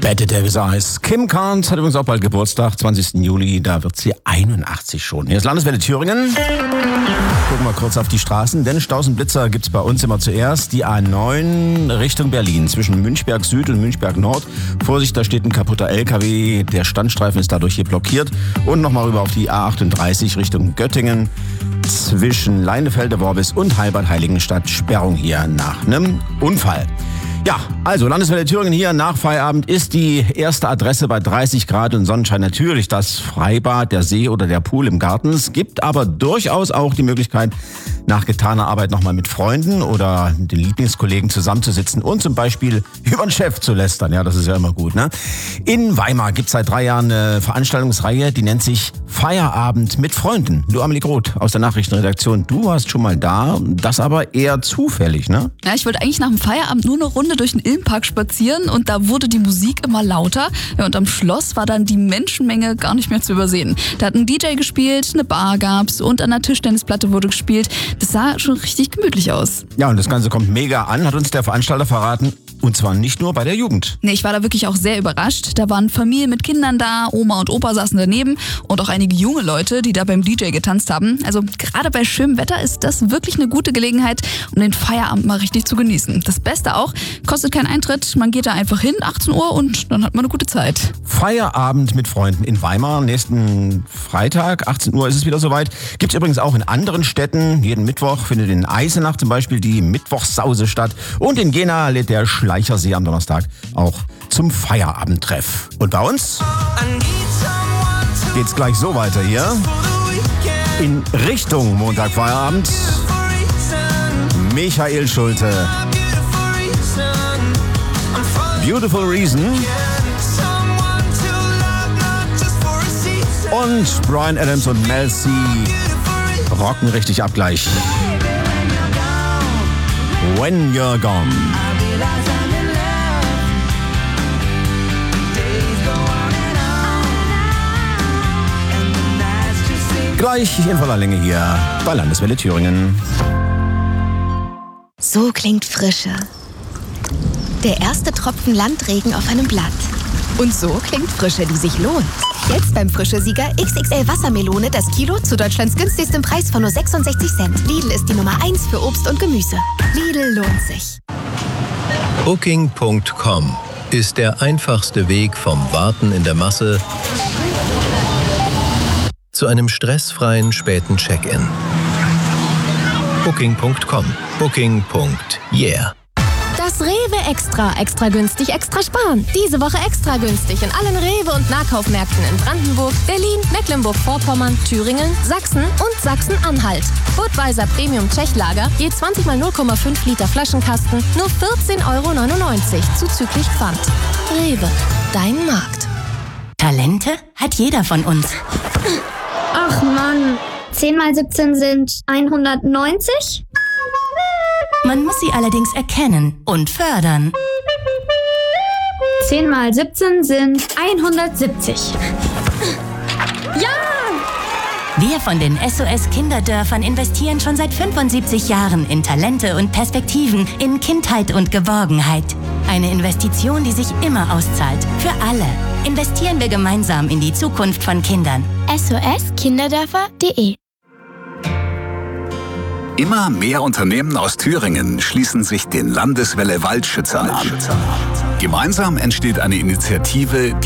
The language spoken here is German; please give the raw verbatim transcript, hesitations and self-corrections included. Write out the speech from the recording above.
Bette Davis Eyes. Kim Carnes hat übrigens auch bald Geburtstag, zwanzigsten Juli, da wird sie einundachtzig schon. Hier ist Landeswelle Thüringen. Gucken wir kurz auf die Straßen, denn Staus und Blitzer gibt's bei uns immer zuerst. Die A neun Richtung Berlin, zwischen Münchberg Süd und Münchberg Nord. Vorsicht, da steht ein kaputter L K W, der Standstreifen ist dadurch hier blockiert. Und nochmal rüber auf die A achtunddreißig Richtung Göttingen. Zwischen Leinefelde, Worbis und Heilbad-Heiligenstadt Sperrung hier nach einem Unfall. Ja, also Landeswelle Thüringen hier nach Feierabend ist die erste Adresse bei dreißig Grad und Sonnenschein natürlich das Freibad, der See oder der Pool im Garten. Es gibt aber durchaus auch die Möglichkeit, nach getaner Arbeit nochmal mit Freunden oder den Lieblingskollegen zusammenzusitzen und zum Beispiel über den Chef zu lästern. Ja, das ist ja immer gut, ne? In Weimar gibt es seit drei Jahren eine Veranstaltungsreihe, die nennt sich Feierabend mit Freunden. Du, Amelie Groth aus der Nachrichtenredaktion, du warst schon mal da, das aber eher zufällig, ne? Ja, ich wollte eigentlich nach dem Feierabend nur eine Runde durch den Ilmpark spazieren und da wurde die Musik immer lauter. Ja, und am Schloss war dann die Menschenmenge gar nicht mehr zu übersehen. Da hat ein D J gespielt, eine Bar gab's und an der Tischtennisplatte wurde gespielt. Das sah schon richtig gemütlich aus. Ja, und das Ganze kommt mega an, hat uns der Veranstalter verraten. Und zwar nicht nur bei der Jugend. Nee, ich war da wirklich auch sehr überrascht. Da waren Familien mit Kindern da, Oma und Opa saßen daneben und auch einige junge Leute, die da beim D J getanzt haben. Also gerade bei schönem Wetter ist das wirklich eine gute Gelegenheit, um den Feierabend mal richtig zu genießen. Das Beste auch, kostet keinen Eintritt, man geht da einfach hin, achtzehn Uhr und dann hat man eine gute Zeit. Feierabend mit Freunden in Weimar, nächsten Freitag, achtzehn Uhr ist es wieder soweit. Gibt's übrigens auch in anderen Städten. Jeden Mittwoch findet in Eisenach zum Beispiel die Mittwochssause statt und in Jena lädt der Schleichersee am Donnerstag auch zum Feierabendtreff. Und bei uns geht's gleich so weiter hier in Richtung Montagfeierabend. Michael Schulte, Beautiful Reason und Bryan Adams und Mel C rocken richtig ab gleich. When You're Gone. Gleich in voller Länge hier bei Landeswelle Thüringen. So klingt Frische. Der erste Tropfen Landregen auf einem Blatt. Und so klingt Frische, die sich lohnt. Jetzt beim Frische-Sieger X X L Wassermelone das Kilo zu Deutschlands günstigstem Preis von nur sechsundsechzig Cent. Lidl ist die Nummer eins für Obst und Gemüse. Lidl lohnt sich. Booking Punkt com ist der einfachste Weg vom Warten in der Masse zu einem stressfreien späten Check-in. Booking Punkt com. Booking. Yeah. Das Rewe Extra. Extra günstig, extra sparen. Diese Woche extra günstig in allen Rewe- und Nahkaufmärkten in Brandenburg, Berlin, Mecklenburg-Vorpommern, Thüringen, Sachsen und Sachsen-Anhalt. Budweiser Premium Tschechlager, je zwanzig mal null Komma fünf Liter Flaschenkasten, nur vierzehn Euro neunundneunzig, zuzüglich Pfand. Rewe, dein Markt. Talente hat jeder von uns. Ach Mann, zehn mal siebzehn sind hundertneunzig? Man muss sie allerdings erkennen und fördern. zehn mal siebzehn sind hundertsiebzig. Ja! Wir von den S O S Kinderdörfern investieren schon seit fünfundsiebzig Jahren in Talente und Perspektiven, in Kindheit und Geborgenheit. Eine Investition, die sich immer auszahlt. Für alle. Investieren wir gemeinsam in die Zukunft von Kindern. S O S Kinderdörfer punkt de Immer mehr Unternehmen aus Thüringen schließen sich den Landeswelle Waldschützern an. Gemeinsam entsteht eine Initiative,